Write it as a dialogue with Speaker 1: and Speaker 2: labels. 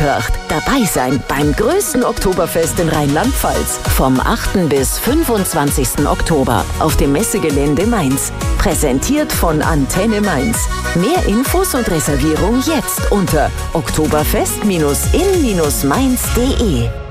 Speaker 1: angehört. Dabei sein beim größten Oktoberfest in Rheinland-Pfalz. Vom 8. bis 25. Oktober auf dem Messegelände Mainz. Präsentiert von Antenne Mainz. Mehr Infos und Reservierung jetzt unter oktoberfest-in-mainz.de.